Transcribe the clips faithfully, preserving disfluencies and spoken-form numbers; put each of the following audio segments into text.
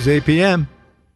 is eight p.m.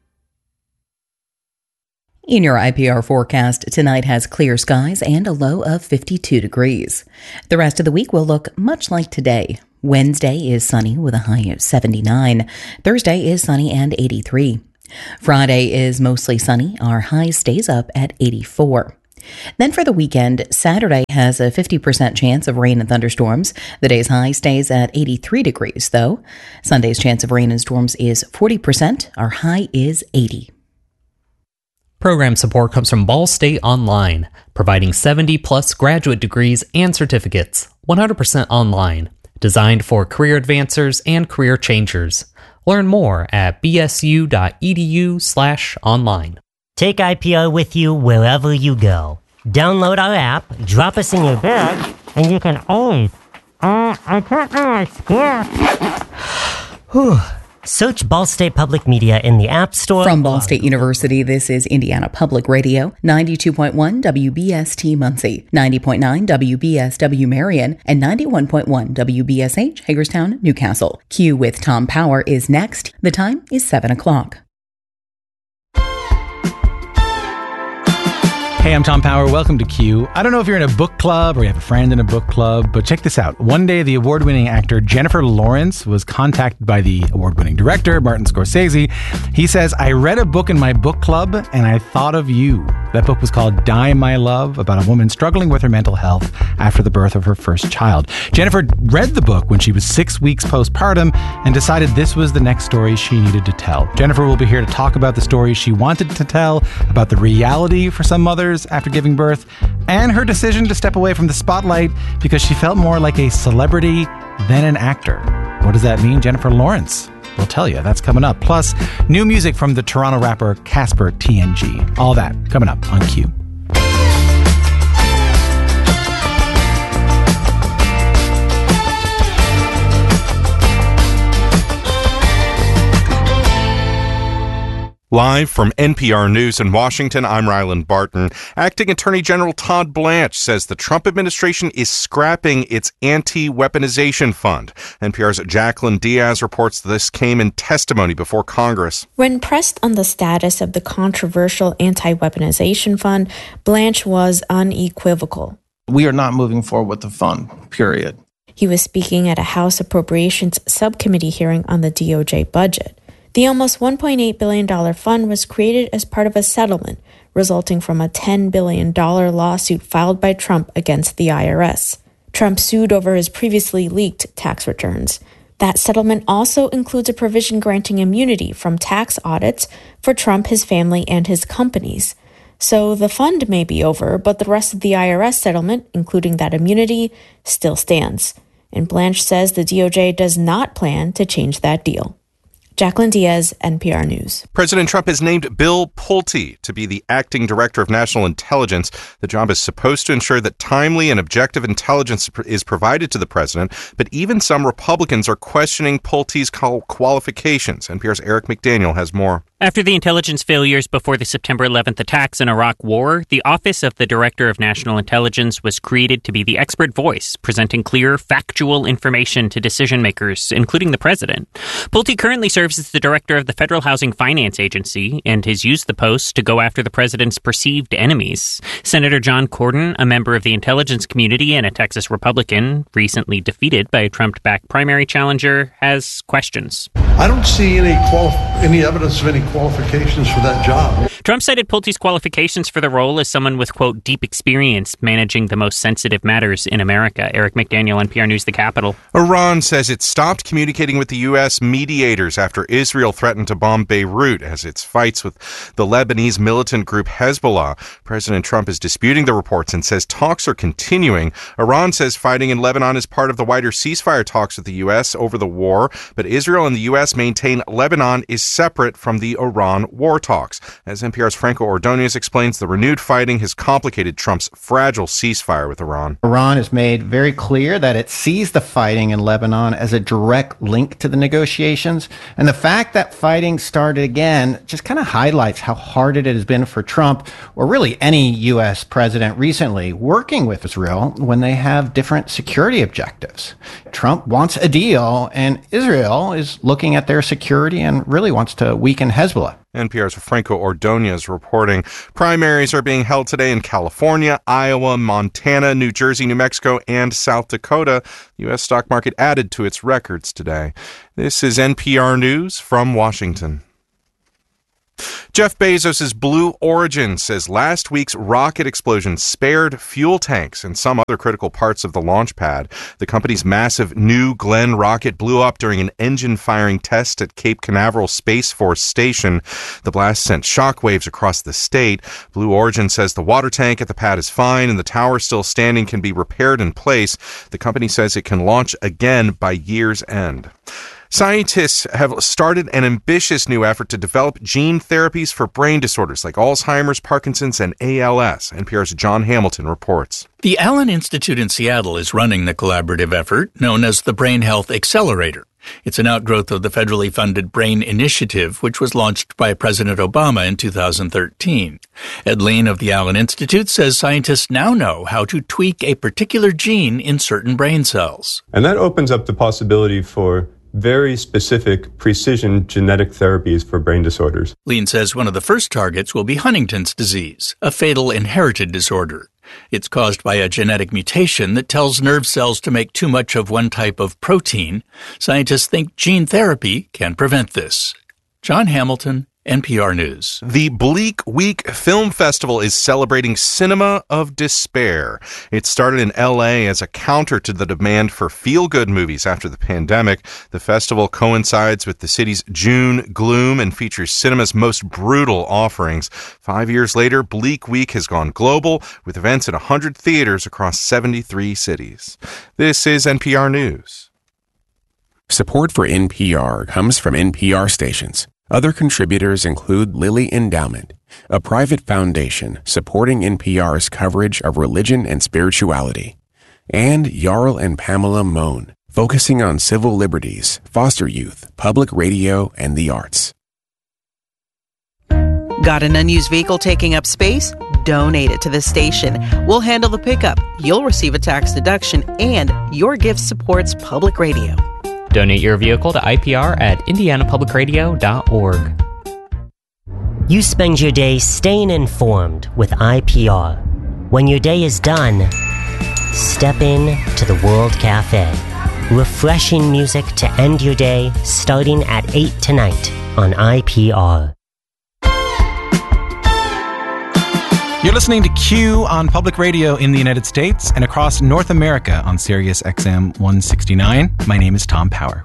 In your I P R forecast, tonight has clear skies and a low of fifty-two degrees. The rest of the week will look much like today. Wednesday is sunny with a high of seventy-nine. Thursday is sunny and eighty-three. Friday is mostly sunny. Our high stays up at eighty-four. Then for the weekend, Saturday has a fifty percent chance of rain and thunderstorms. The day's high stays at eighty-three degrees, though. Sunday's chance of rain and storms is forty percent. Our high is eighty. Program support comes from Ball State Online, providing seventy plus graduate degrees and certificates, one hundred percent online, designed for career advancers and career changers. Learn more at bsu.edu slash online. Take I P R with you wherever you go. Download our app, drop us in your bag, and you can always... Uh, I can't do my script. Whew. Search Ball State Public Media in the App Store. From Ball State University, this is Indiana Public Radio, ninety-two point one W B S T Muncie, ninety point nine W B S W Marion, and ninety-one point one W B S H Hagerstown, Newcastle. Q with Tom Power is next. The time is seven o'clock. Hey, I'm Tom Power. Welcome to Q. I don't know if you're in a book club or you have a friend in a book club, but check this out. One day, the award-winning actor Jennifer Lawrence was contacted by the award-winning director, Martin Scorsese. He says, I read a book in my book club and I thought of you. That book was called Die, My Love, about a woman struggling with her mental health after the birth of her first child. Jennifer read the book when she was six weeks postpartum and decided this was the next story she needed to tell. Jennifer will be here to talk about the story she wanted to tell, about the reality for some mothers after giving birth, and her decision to step away from the spotlight because she felt more like a celebrity than an actor. What does that mean? Jennifer Lawrence will tell you. That's coming up. Plus, new music from the Toronto rapper Casper T N G. All that coming up on Q. Live from N P R News in Washington, I'm Ryland Barton. Acting Attorney General Todd Blanche says the Trump administration is scrapping its anti-weaponization fund. N P R's Jacqueline Diaz reports this came in testimony before Congress. When pressed on the status of the controversial anti-weaponization fund, Blanche was unequivocal. We are not moving forward with the fund, period. He was speaking at a House Appropriations Subcommittee hearing on the D O J budget. The almost one point eight billion dollars fund was created as part of a settlement resulting from a ten billion dollars lawsuit filed by Trump against the I R S. Trump sued over his previously leaked tax returns. That settlement also includes a provision granting immunity from tax audits for Trump, his family, and his companies. So the fund may be over, but the rest of the I R S settlement, including that immunity, still stands. And Blanche says the D O J does not plan to change that deal. Jacqueline Diaz, N P R News. President Trump has named Bill Pulte to be the acting director of national intelligence. The job is supposed to ensure that timely and objective intelligence is provided to the president, but even some Republicans are questioning Pulte's qualifications. N P R's Eric McDaniel has more. After the intelligence failures before the September eleventh attacks in Iraq War, the Office of the Director of National Intelligence was created to be the expert voice, presenting clear, factual information to decision makers, including the president. Pulte currently serves as the director of the Federal Housing Finance Agency and has used the post to go after the president's perceived enemies. Senator John Cornyn, a member of the intelligence community and a Texas Republican, recently defeated by a Trump-backed primary challenger, has questions. I don't see any quali- any evidence of any qualifications for that job. Trump cited Pulte's qualifications for the role as someone with, quote, deep experience managing the most sensitive matters in America. Eric McDaniel, N P R News, The Capitol. Iran says it stopped communicating with the U S mediators after Israel threatened to bomb Beirut as its fights with the Lebanese militant group Hezbollah. President Trump is disputing the reports and says talks are continuing. Iran says fighting in Lebanon is part of the wider ceasefire talks with the U S over the war, but Israel and the U S maintain Lebanon is separate from the Iran war talks. As N P R's Franco Ordonez explains the renewed fighting has complicated Trump's fragile ceasefire with Iran. Iran has made very clear that it sees the fighting in Lebanon as a direct link to the negotiations. And the fact that fighting started again just kind of highlights how hard it has been for Trump, or really any U S president recently, working with Israel when they have different security objectives. Trump wants a deal, and Israel is looking at their security and really wants to weaken Hezbollah. N P R's Franco Ordonez reporting primaries are being held today in California, Iowa, Montana, New Jersey, New Mexico, and South Dakota. The U S stock market added to its records today. This is N P R News from Washington. Jeff Bezos' Blue Origin says last week's rocket explosion spared fuel tanks and some other critical parts of the launch pad. The company's massive New Glenn rocket blew up during an engine-firing test at Cape Canaveral Space Force Station. The blast sent shockwaves across the state. Blue Origin says the water tank at the pad is fine and the tower still standing can be repaired in place. The company says it can launch again by year's end. Scientists have started an ambitious new effort to develop gene therapies for brain disorders like Alzheimer's, Parkinson's, and A L S. N P R's John Hamilton reports. The Allen Institute in Seattle is running the collaborative effort known as the Brain Health Accelerator. It's an outgrowth of the federally funded Brain Initiative, which was launched by President Obama in two thousand thirteen. Ed Lean of the Allen Institute says scientists now know how to tweak a particular gene in certain brain cells. And that opens up the possibility for very specific precision genetic therapies for brain disorders. Lean says one of the first targets will be Huntington's disease, a fatal inherited disorder. It's caused by a genetic mutation that tells nerve cells to make too much of one type of protein. Scientists think gene therapy can prevent this. John Hamilton, N P R News. The Bleak Week Film Festival is celebrating cinema of despair. It started in L A as a counter to the demand for feel-good movies after the pandemic. The festival coincides with the city's June gloom and features cinema's most brutal offerings. Five years later, Bleak Week has gone global with events at one hundred theaters across seventy-three cities. This is N P R News. Support for N P R comes from N P R stations. Other contributors include Lilly Endowment, a private foundation supporting N P R's coverage of religion and spirituality, and Jarl and Pamela Mohn, focusing on civil liberties, foster youth, public radio, and the arts. Got an unused vehicle taking up space? Donate it to the station. We'll handle the pickup. You'll receive a tax deduction, and your gift supports public radio. Donate your vehicle to I P R at indiana public radio dot org. You spend your day staying informed with I P R. When your day is done, step in to the World Cafe. Refreshing music to end your day starting at eight tonight on I P R. You're listening to Q on public radio in the United States and across North America on Sirius X M one sixty-nine. My name is Tom Power.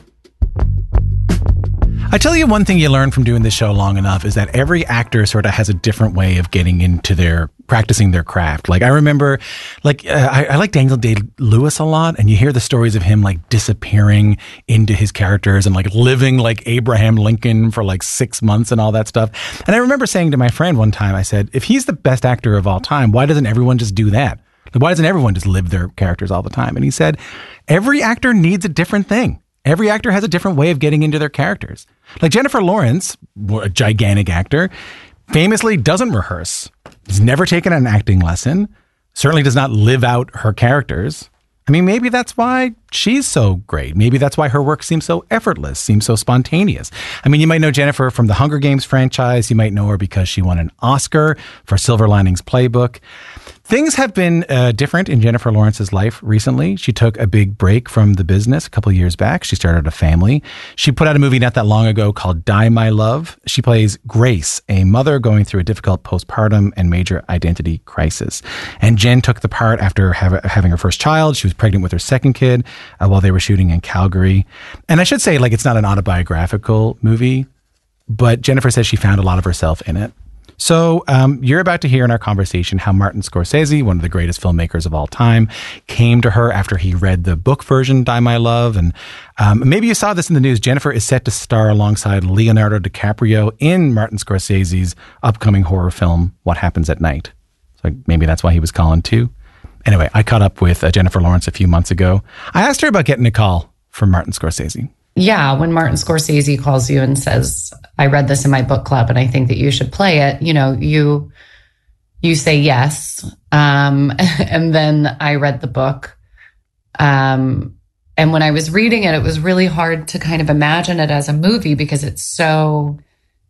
I tell you, one thing you learn from doing this show long enough is that every actor sort of has a different way of getting into their, practicing their craft. Like I remember, like, uh, I, I like Daniel Day-Lewis a lot, and you hear the stories of him like disappearing into his characters and like living like Abraham Lincoln for like six months and all that stuff. And I remember saying to my friend one time, I said, if he's the best actor of all time, why doesn't everyone just do that? Like, why doesn't everyone just live their characters all the time? And he said, every actor needs a different thing. Every actor has a different way of getting into their characters. Like Jennifer Lawrence, a gigantic actor, famously doesn't rehearse. Has never taken an acting lesson. Certainly does not live out her characters. I mean, maybe that's why she's so great. Maybe that's why her work seems so effortless, seems so spontaneous. I mean, you might know Jennifer from the Hunger Games franchise. You might know her because she won an Oscar for Silver Linings Playbook. Things have been uh, different in Jennifer Lawrence's life recently. She took a big break from the business a couple of years back. She started a family. She put out a movie not that long ago called Die, My Love. She plays Grace, a mother going through a difficult postpartum and major identity crisis. And Jen took the part after have, having her first child. She was pregnant with her second kid uh, while they were shooting in Calgary. And I should say, like, it's not an autobiographical movie, but Jennifer says she found a lot of herself in it. So um, you're about to hear in our conversation how Martin Scorsese, one of the greatest filmmakers of all time, came to her after he read the book version, Die My Love. And um, maybe you saw this in the news. Jennifer is set to star alongside Leonardo DiCaprio in Martin Scorsese's upcoming horror film, What Happens at Night. So maybe that's why he was calling too. Anyway, I caught up with uh, Jennifer Lawrence a few months ago. I asked her about getting a call from Martin Scorsese. Yeah, when Martin Scorsese calls you and says, I read this in my book club and I think that you should play it, you know, you you say yes. Um, and then I read the book. Um, and when I was reading it, it was really hard to kind of imagine it as a movie because it's so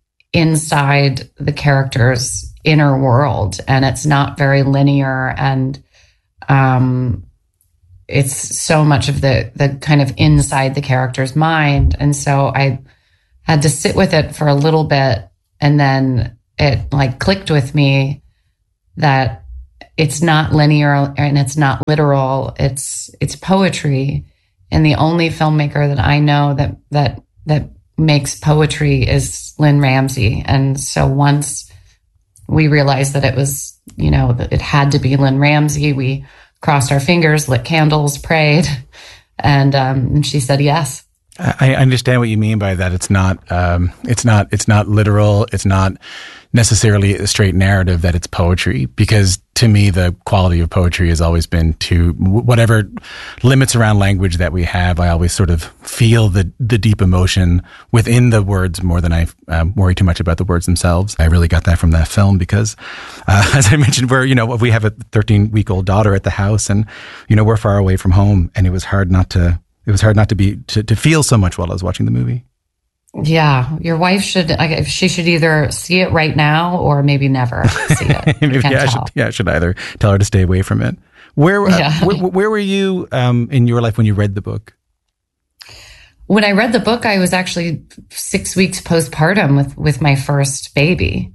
inside the character's inner world and it's not very linear and um it's so much of the the kind of inside the character's mind. And so I had to sit with it for a little bit and then it like clicked with me that it's not linear and it's not literal. It's it's poetry. And the only filmmaker that I know that that that makes poetry is Lynn Ramsey. And so once we realized that it was, you know, that it had to be Lynn Ramsey, we crossed our fingers, lit candles, prayed, and, um, and she said yes. I understand what you mean by that. It's not, um, it's not, it's not literal. It's not necessarily a straight narrative that it's poetry, because to me, the quality of poetry has always been to whatever limits around language that we have. I always sort of feel the, the deep emotion within the words more than I um, worry too much about the words themselves. I really got that from that film because, uh, as I mentioned, we're, you know, we have a thirteen week old daughter at the house and, you know, we're far away from home, and it was hard not to, It was hard not to be to, to feel so much while I was watching the movie. Yeah, your wife should. I, she should either see it right now or maybe never see it. maybe yeah, I should, yeah, I should either tell her to stay away from it. Where uh, yeah. where, where were you um, in your life when you read the book? When I read the book, I was actually six weeks postpartum with with my first baby.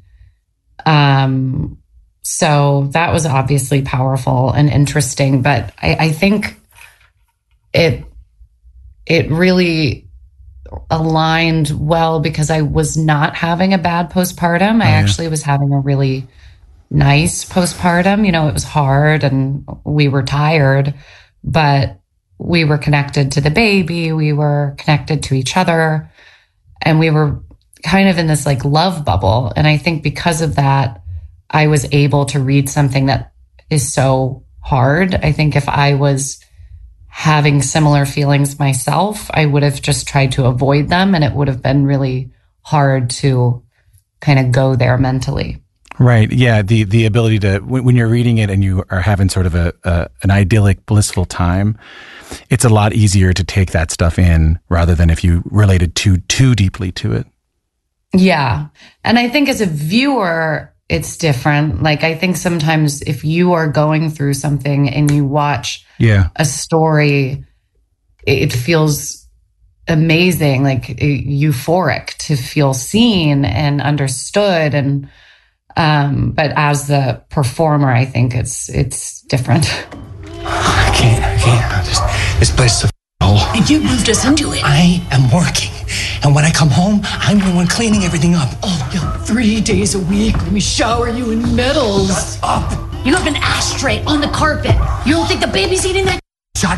Um, so that was obviously powerful and interesting, but I, I think it. It really aligned well because I was not having a bad postpartum. I oh, yeah. actually was having a really nice postpartum. You know, it was hard and we were tired, but we were connected to the baby. We were connected to each other, and we were kind of in this like love bubble. And I think because of that, I was able to read something that is so hard. I think if I was having similar feelings myself, I would have just tried to avoid them, and it would have been really hard to kind of go there mentally. Right. Yeah. The the ability to, when you're reading it and you are having sort of a, a an idyllic, blissful time, it's a lot easier to take that stuff in rather than if you related too too deeply to it. Yeah. And I think as a viewer, it's different. Like, I think sometimes if you are going through something and you watch yeah. a story, it feels amazing, like euphoric to feel seen and understood. And, um, but as the performer, I think it's, it's different. I can't, I can't. I just, this place is a hole. And you moved us into it. I am working. And when I come home, I'm the one cleaning everything up. Oh, yo, three days a week, we shower you in medals. Shut up. You have an ashtray on the carpet. You don't think the baby's eating that? Shut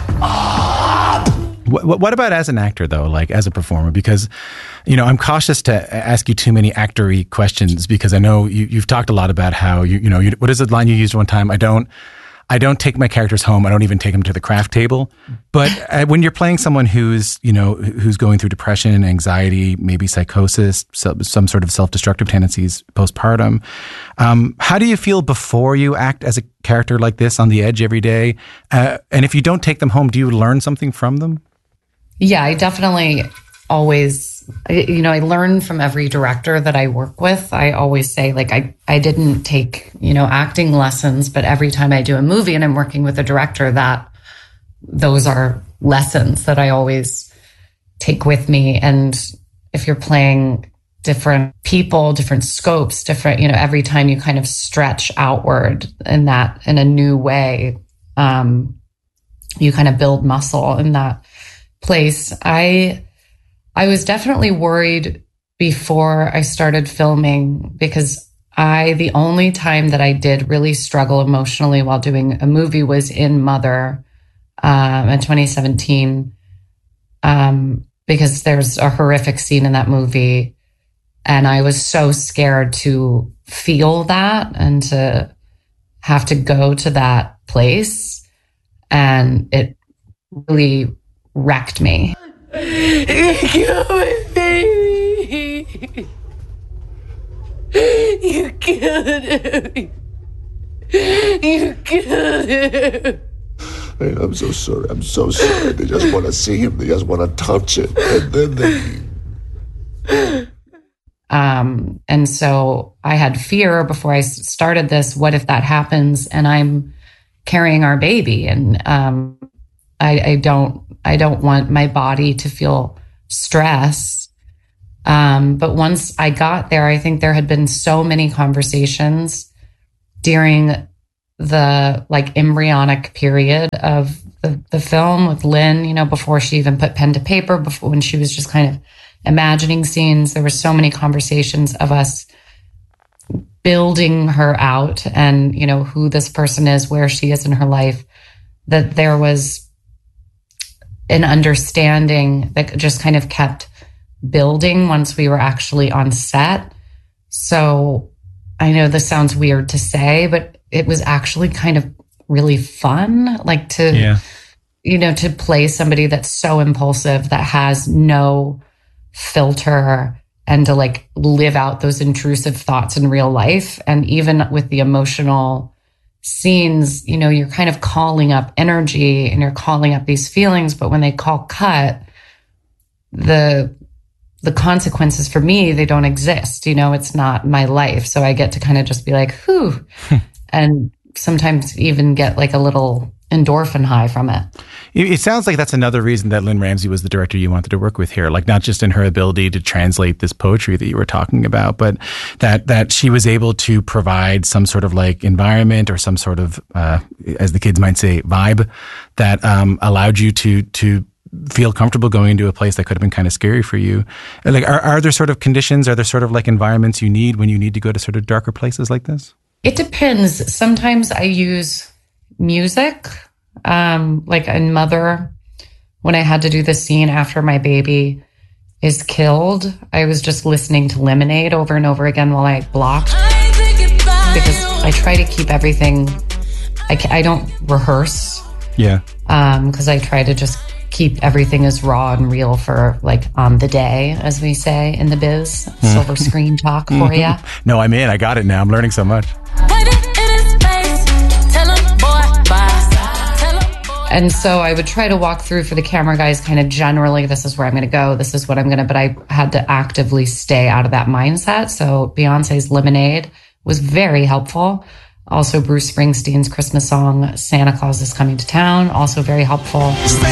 up. What, what about as an actor, though, like as a performer? Because, you know, I'm cautious to ask you too many actor-y questions because I know you, you've talked a lot about how, you, you know, you, what is the line you used one time? I don't... I don't take my characters home. I don't even take them to the craft table. But uh, when you're playing someone who's, you know, who's going through depression, anxiety, maybe psychosis, so, some sort of self-destructive tendencies postpartum, um, how do you feel before you act as a character like this on the edge every day? Uh, and if you don't take them home, do you learn something from them? Yeah, I definitely always, you know, I learn from every director that I work with. I always say, like, I, I didn't take, you know, acting lessons, but every time I do a movie and I'm working with a director, that those are lessons that I always take with me. And if you're playing different people, different scopes, different, you know, every time you kind of stretch outward in that, in a new way, um, you kind of build muscle in that place. I, I was definitely worried before I started filming because I, the only time that I did really struggle emotionally while doing a movie was in Mother um, in twenty seventeen, um, because there's a horrific scene in that movie. And I was so scared to feel that and to have to go to that place. And it really wrecked me. You killed him. You killed him. Hey, I'm so sorry. I'm so sorry. They just want to see him. They just want to touch it. And then they... Um, and so I had fear before I started this. What if that happens and I'm carrying our baby? And um, I, I don't, I don't want my body to feel stress. Um, but once I got there, I think there had been so many conversations during the like embryonic period of the, the film with Lynn, you know, before she even put pen to paper, before when she was just kind of imagining scenes. There were so many conversations of us building her out and, you know, who this person is, where she is in her life, that there was an understanding that just kind of kept building once we were actually on set. So I know this sounds weird to say, but it was actually kind of really fun, like to, yeah. you know, to play somebody that's so impulsive, that has no filter, and to like live out those intrusive thoughts in real life. And even with the emotional scenes, you know, you're kind of calling up energy and you're calling up these feelings, but when they call cut, the the consequences for me, they don't exist. You know, it's not my life. So I get to kind of just be like, whew, and sometimes even get like a little endorphin high from it. It sounds like that's another reason that Lynn Ramsay was the director you wanted to work with here, like not just in her ability to translate this poetry that you were talking about, but that that she was able to provide some sort of like environment or some sort of, uh, as the kids might say, vibe that um, allowed you to to feel comfortable going into a place that could have been kind of scary for you. Like, are, are there sort of conditions, are there sort of like environments you need when you need to go to sort of darker places like this? It depends. Sometimes I use music. Um, like in Mother, when I had to do the scene after my baby is killed, I was just listening to Lemonade over and over again while I blocked, because I try to keep everything, I, I don't rehearse. Yeah. Um, because I try to just keep everything as raw and real for like on the day, as we say in the biz. Mm. Silver screen talk for you. No, I'm in. I got it now. I'm learning so much. And so I would try to walk through for the camera guys kind of generally, this is where I'm going to go, this is what I'm going to, but I had to actively stay out of that mindset. So Beyonce's Lemonade was very helpful. Also Bruce Springsteen's Christmas song, Santa Claus is Coming to Town, also very helpful.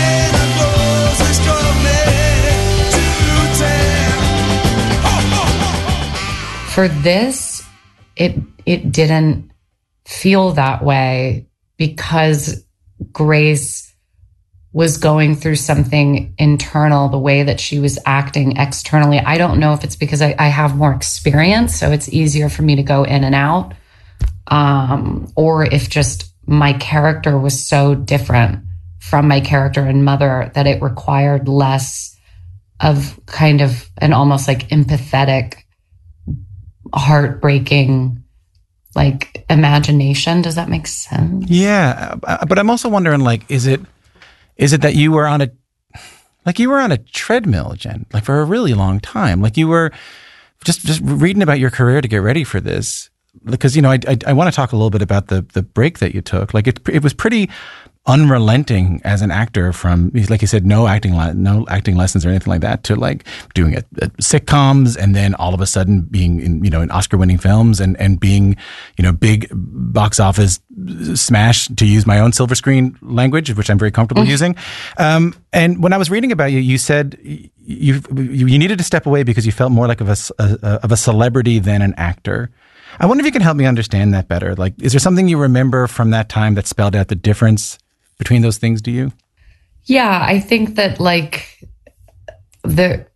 For this, it it didn't feel that way because Grace was going through something internal, the way that she was acting externally. I don't know if it's because I, I have more experience, so it's easier for me to go in and out, um, or if just my character was so different from my character in Mother that it required less of kind of an almost like empathetic, heartbreaking like imagination. Does that make sense? Yeah. But I'm also wondering, like, is it, is it that you were on a, like you were on a treadmill, Jen, like for a really long time? Like you were just, just reading about your career to get ready for this. Because, you know, I, I, I want to talk a little bit about the, the break that you took. Like it, it was pretty unrelenting as an actor from, like you said, no acting, no acting lessons or anything like that, to like doing a, a sitcoms and then all of a sudden being in, you know, in Oscar winning films and, and being, you know, big box office smash, to use my own silver screen language, which I'm very comfortable mm-hmm. using. Um, and when I was reading about you, you said you, you, you needed to step away because you felt more like of a, a, of a celebrity than an actor. I wonder if you can help me understand that better. Like, is there something you remember from that time that spelled out the difference between those things to you? Yeah, I think that like the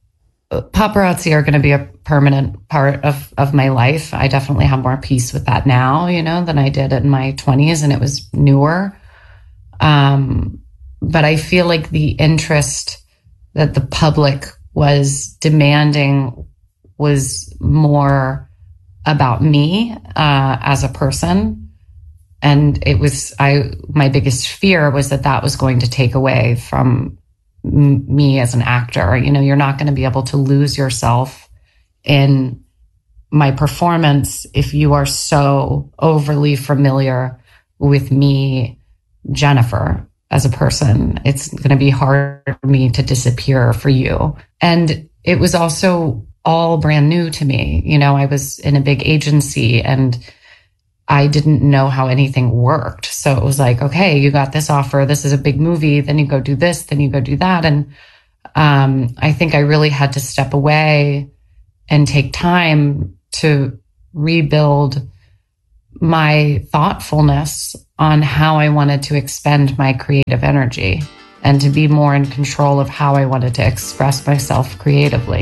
paparazzi are going to be a permanent part of, of my life. I definitely have more peace with that now, you know, than I did in my twenties, and it was newer. Um, but I feel like the interest that the public was demanding was more about me uh, as a person. And it was, I, my biggest fear was that that was going to take away from m- me as an actor. You know, you're not going to be able to lose yourself in my performance if you are so overly familiar with me, Jennifer, as a person. It's going to be hard for me to disappear for you. And it was also all brand new to me. You know, I was in a big agency and I didn't know how anything worked. So it was like, okay, you got this offer. This is a big movie. Then you go do this. Then you go do that. And um, I think I really had to step away and take time to rebuild my thoughtfulness on how I wanted to expend my creative energy and to be more in control of how I wanted to express myself creatively.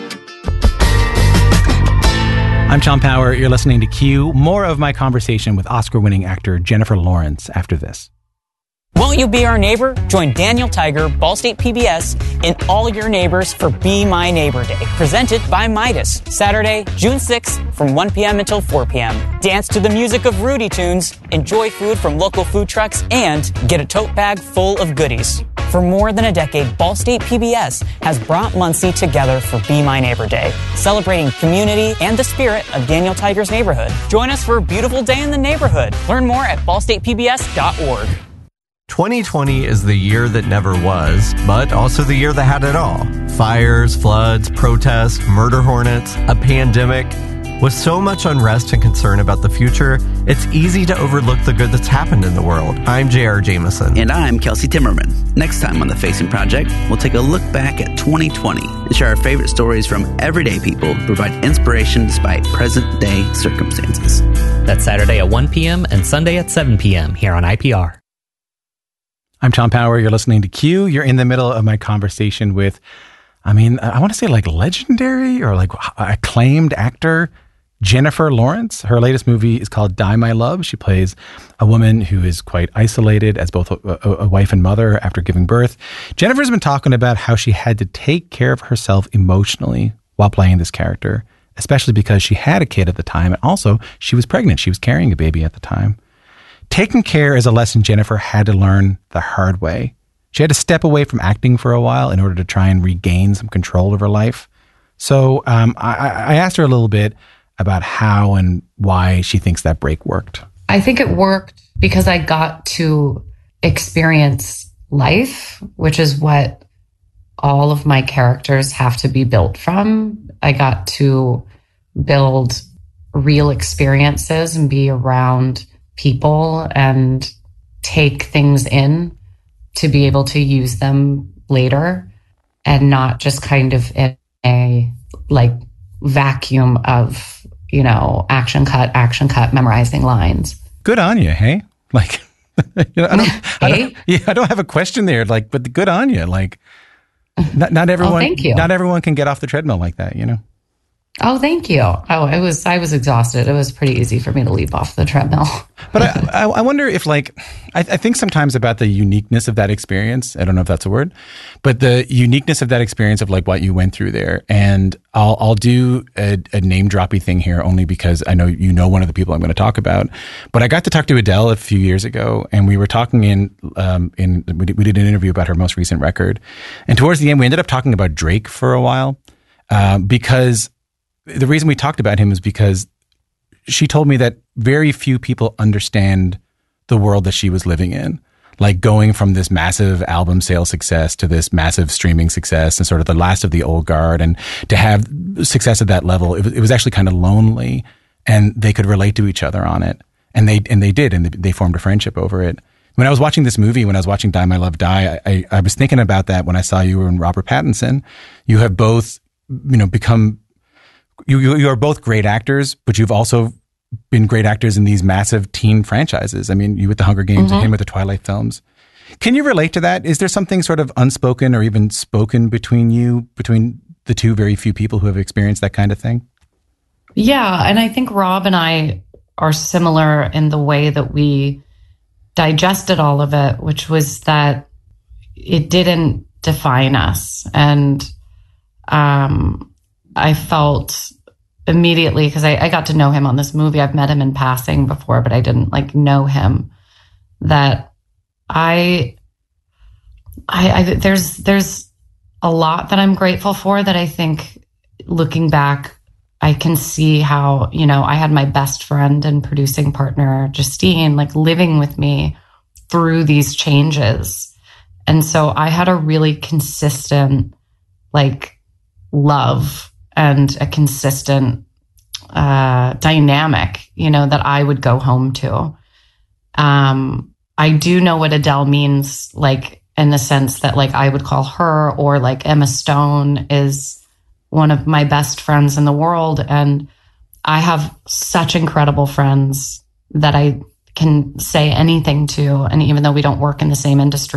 I'm Sean Power. You're listening to Q. More of my conversation with Oscar-winning actor Jennifer Lawrence after this. Won't you be our neighbor? Join Daniel Tiger, Ball State P B S, and all your neighbors for Be My Neighbor Day, presented by Midas. Saturday, June sixth, from one p.m. until four p.m. Dance to the music of Rudy Tunes, enjoy food from local food trucks, and get a tote bag full of goodies. For more than a decade, Ball State P B S has brought Muncie together for Be My Neighbor Day, celebrating community and the spirit of Daniel Tiger's neighborhood. Join us for a beautiful day in the neighborhood. Learn more at ball state p b s dot org. twenty twenty is the year that never was, but also the year that had it all. Fires, floods, protests, murder hornets, a pandemic. With so much unrest and concern about the future, it's easy to overlook the good that's happened in the world. I'm J R. Jameson. And I'm Kelsey Timmerman. Next time on The Facing Project, we'll take a look back at twenty twenty and share our favorite stories from everyday people who provide inspiration despite present-day circumstances. That's Saturday at one p.m. and Sunday at seven p.m. here on I P R. I'm Tom Power. You're listening to Q. You're in the middle of my conversation with, I mean, I want to say like legendary or like acclaimed actor Jennifer Lawrence. Her latest movie is called Die My Love. She plays a woman who is quite isolated as both a, a, a wife and mother after giving birth. Jennifer's been talking about how she had to take care of herself emotionally while playing this character, especially because she had a kid at the time. And also, she was pregnant. She was carrying a baby at the time. Taking care is a lesson Jennifer had to learn the hard way. She had to step away from acting for a while in order to try and regain some control of her life. So um, I, I asked her a little bit about how and why she thinks that break worked. I think it worked because I got to experience life, which is what all of my characters have to be built from. I got to build real experiences and be around people and take things in to be able to use them later and not just kind of in a like vacuum of, you know, action cut, action cut, memorizing lines. Good on you, hey? Like, you know, I don't, hey? I don't, yeah, I don't have a question there, like, but good on you. Like, not, not everyone, oh, thank you. Not everyone can get off the treadmill like that, you know? Oh, thank you. Oh, it was, I was exhausted. It was pretty easy for me to leap off the treadmill. But I, I wonder if like, I, I think sometimes about the uniqueness of that experience. I don't know if that's a word, but the uniqueness of that experience of like what you went through there. And I'll, I'll do a, a name droppy thing here only because I know you know one of the people I'm going to talk about, but I got to talk to Adele a few years ago and we were talking in, um, in, we did, we did an interview about her most recent record. And towards the end, we ended up talking about Drake for a while, uh, because the reason we talked about him is because she told me that very few people understand the world that she was living in. Like going from this massive album sale success to this massive streaming success and sort of the last of the old guard, and to have success at that level, it was, it was actually kind of lonely, and they could relate to each other on it. And they, and they did, and they formed a friendship over it. When I was watching this movie, when I was watching Die My Love Die, I, I was thinking about that when I saw you and Robert Pattinson. You have both, you know, become You, you you are both great actors, but you've also been great actors in these massive teen franchises. I mean, you with the Hunger Games mm-hmm. and him with the Twilight films. Can you relate to that? Is there something sort of unspoken or even spoken between you, between the two very few people who have experienced that kind of thing? Yeah, and I think Rob and I are similar in the way that we digested all of it, which was that it didn't define us. And um, I felt immediately, because I, I got to know him on this movie. I've met him in passing before, but I didn't like know him, that I, I, I there's, there's a lot that I'm grateful for, that I think looking back, I can see how, you know, I had my best friend and producing partner, Justine, like living with me through these changes. And so I had a really consistent, like, love and a consistent uh, dynamic, you know, that I would go home to. Um, I do know what Adele means, like, in the sense that, like, I would call her, or like Emma Stone is one of my best friends in the world. And I have such incredible friends that I can say anything to. And even though we don't work in the same industry,